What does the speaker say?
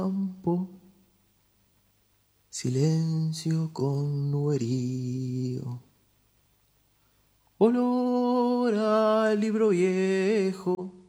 campo, silencio con nuerío, olor al libro viejo,